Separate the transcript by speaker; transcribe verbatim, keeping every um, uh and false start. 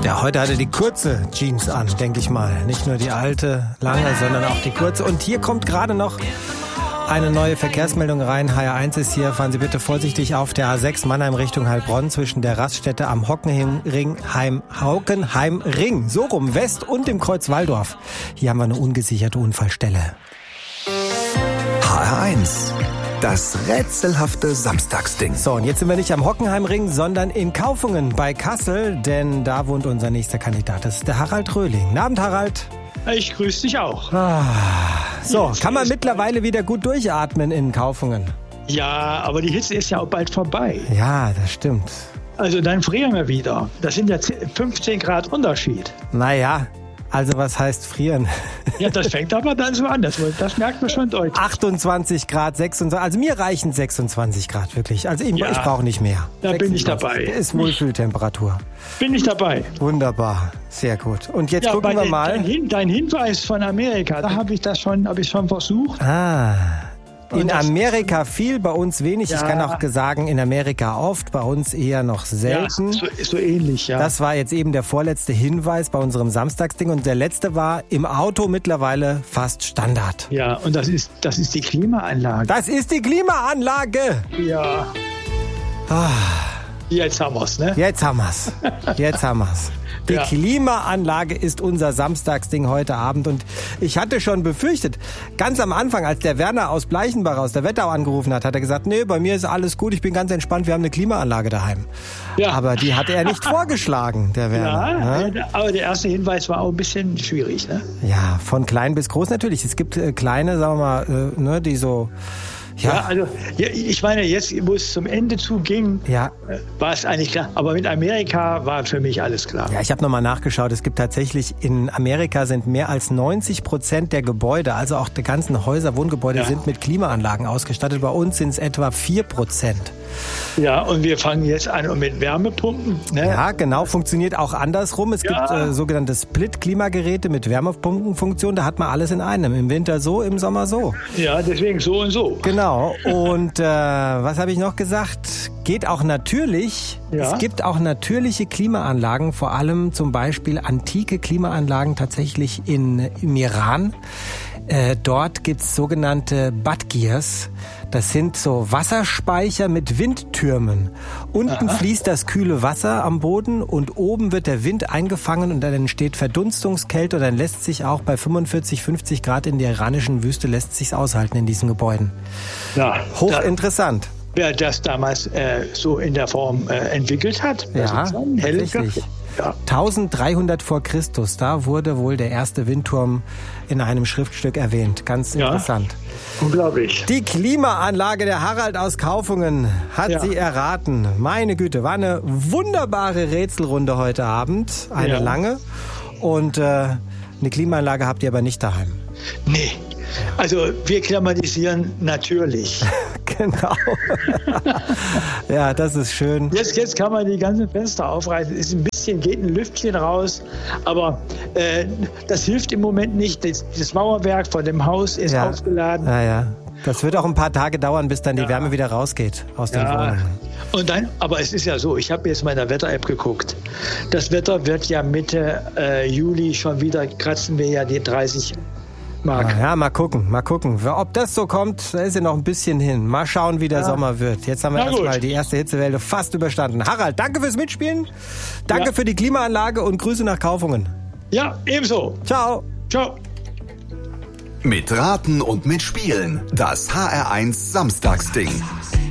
Speaker 1: Ja, heute hat er die kurze Jeans an, denke ich mal. Nicht nur die alte, lange, sondern auch die kurze. Und hier kommt gerade noch eine neue Verkehrsmeldung rein. H R eins ist hier. Fahren Sie bitte vorsichtig auf der A sechs Mannheim Richtung Heilbronn zwischen der Raststätte am Hockenheimring, Heim, Hockenheimring, so rum, West und dem Kreuz Walldorf. Hier haben wir eine ungesicherte Unfallstelle.
Speaker 2: H R eins. Das rätselhafte Samstagsding.
Speaker 1: So, und jetzt sind wir nicht am Hockenheimring, sondern in Kaufungen bei Kassel, denn da wohnt unser nächster Kandidat. Das ist der Harald Röhling. Guten Abend, Harald.
Speaker 3: Ich grüße dich auch.
Speaker 1: Ah, so, kann man mittlerweile wieder gut durchatmen in Kaufungen?
Speaker 3: Ja, aber die Hitze ist ja auch bald vorbei.
Speaker 1: Ja, das stimmt.
Speaker 3: Also dann frieren wir wieder. Das sind ja fünfzehn Grad Unterschied.
Speaker 1: Naja, also was heißt frieren?
Speaker 3: Ja, das fängt aber dann so an. Das, das merkt man schon deutlich.
Speaker 1: achtundzwanzig Grad, sechsundzwanzig. Also mir reichen sechsundzwanzig Grad wirklich. Also ich,
Speaker 3: Ja,
Speaker 1: ich brauche nicht mehr.
Speaker 3: Da bin ich dabei.
Speaker 1: Ist Wohlfühltemperatur.
Speaker 3: Bin ich dabei.
Speaker 1: Wunderbar, sehr gut. Und jetzt
Speaker 3: Ja,
Speaker 1: gucken wir
Speaker 3: den,
Speaker 1: mal.
Speaker 3: Dein, Hin, dein Hinweis von Amerika, da habe ich das schon, habe ich schon versucht.
Speaker 1: Ah. In
Speaker 3: das-
Speaker 1: Amerika viel, bei uns wenig.
Speaker 3: Ja.
Speaker 1: Ich kann auch sagen, in Amerika oft, bei uns eher noch
Speaker 3: Ja,
Speaker 1: selten.
Speaker 3: so, so ähnlich, ja.
Speaker 1: Das war jetzt eben der vorletzte Hinweis bei unserem Samstagsding. Und der letzte war im Auto mittlerweile fast Standard.
Speaker 3: ja, und das ist, das ist die Klimaanlage.
Speaker 1: Das ist die Klimaanlage.
Speaker 3: Ja.
Speaker 1: Ah.
Speaker 3: Jetzt haben wir's, ne?
Speaker 1: Jetzt haben wir's. Jetzt haben wir's. Die
Speaker 3: Ja.
Speaker 1: Klimaanlage ist unser Samstagsding heute Abend. Und ich hatte schon befürchtet, ganz am Anfang, als der Werner aus Bleichenbach aus der Wetterau angerufen hat, hat er gesagt, nee, bei mir ist alles gut, ich bin ganz entspannt, wir haben eine Klimaanlage daheim.
Speaker 3: Ja.
Speaker 1: Aber die hat er nicht vorgeschlagen, der Werner.
Speaker 3: Ja,
Speaker 1: ne?
Speaker 3: aber der erste Hinweis war auch ein bisschen schwierig, ne?
Speaker 1: Ja, von klein bis groß natürlich. Es gibt äh, kleine, sagen wir mal, äh, ne, die so...
Speaker 3: Ja,
Speaker 1: Ja,
Speaker 3: also ja, ich meine, jetzt, wo es zum Ende zuging,
Speaker 1: ja.
Speaker 3: äh, war es eigentlich klar. Aber mit Amerika war für mich alles klar.
Speaker 1: Ja, ich habe nochmal nachgeschaut. Es gibt tatsächlich, in Amerika sind mehr als neunzig Prozent der Gebäude, also auch der ganzen Häuser, Wohngebäude,
Speaker 3: Ja.
Speaker 1: sind mit Klimaanlagen ausgestattet. Bei uns sind es etwa vier Prozent.
Speaker 3: Ja, und wir fangen jetzt an mit Wärmepumpen. Ne?
Speaker 1: Ja, genau, funktioniert auch andersrum. Es
Speaker 3: Ja.
Speaker 1: gibt äh, sogenannte Split-Klimageräte mit Wärmepumpenfunktion. Da hat man alles in einem. Im Winter so, im Sommer so.
Speaker 3: Ja, deswegen so und so.
Speaker 1: Genau. Und äh, was habe ich noch gesagt? Geht auch natürlich.
Speaker 3: Ja.
Speaker 1: Es gibt auch natürliche Klimaanlagen, vor allem zum Beispiel antike Klimaanlagen tatsächlich in, im Iran. Äh, dort gibt's sogenannte Badgirs. Das sind so Wasserspeicher mit Windtürmen. Unten
Speaker 3: Aha.
Speaker 1: fließt das kühle Wasser am Boden und oben wird der Wind eingefangen und dann entsteht Verdunstungskälte und dann lässt sich auch bei fünfundvierzig, fünfzig Grad in der iranischen Wüste lässt sich's aushalten in diesen Gebäuden.
Speaker 3: Ja,
Speaker 1: Hochinteressant.
Speaker 3: wer das damals äh, so in der Form äh, entwickelt hat. Das
Speaker 1: Ja,
Speaker 3: ist ein Helfer.
Speaker 1: tatsächlich.
Speaker 3: Ja.
Speaker 1: dreizehnhundert vor Christus, da wurde wohl der erste Windturm in einem Schriftstück erwähnt. Ganz
Speaker 3: Ja.
Speaker 1: interessant.
Speaker 3: Unglaublich.
Speaker 1: Die Klimaanlage der Harald aus Kaufungen hat
Speaker 3: Ja.
Speaker 1: sie erraten. Meine Güte, war eine wunderbare Rätselrunde heute Abend. Eine
Speaker 3: Ja.
Speaker 1: lange. Und äh, eine Klimaanlage habt ihr aber nicht daheim.
Speaker 3: Nee. Also wir klimatisieren natürlich.
Speaker 1: Genau. Ja, das ist schön.
Speaker 3: Jetzt, jetzt kann man die ganzen Fenster aufreißen. Ist ein bisschen, geht ein Lüftchen raus. Aber äh, das hilft im Moment nicht. Das, das Mauerwerk vor dem Haus ist
Speaker 1: Ja.
Speaker 3: aufgeladen.
Speaker 1: Ja, ja. Das wird auch ein paar Tage dauern, bis dann die
Speaker 3: Ja.
Speaker 1: Wärme wieder rausgeht aus den
Speaker 3: Ja.
Speaker 1: Wohnungen.
Speaker 3: Und dann, aber es ist ja so, ich habe jetzt mal in der Wetter-App geguckt. Das Wetter wird ja Mitte äh, Juli schon wieder, kratzen wir ja die dreißig Mark.
Speaker 1: Ja, mal gucken, mal gucken. Ob das so kommt, da ist ja noch ein bisschen hin. Mal schauen, wie der
Speaker 3: Ja.
Speaker 1: Sommer wird. Jetzt haben wir
Speaker 3: Na gut.
Speaker 1: erstmal die erste Hitzewelle fast überstanden. Harald, danke fürs Mitspielen. Danke
Speaker 3: Ja.
Speaker 1: für die Klimaanlage und Grüße nach Kaufungen.
Speaker 3: Ja, ebenso.
Speaker 1: Ciao.
Speaker 3: Ciao.
Speaker 2: Mit Raten und mit Spielen. Das H R eins Samstagsding.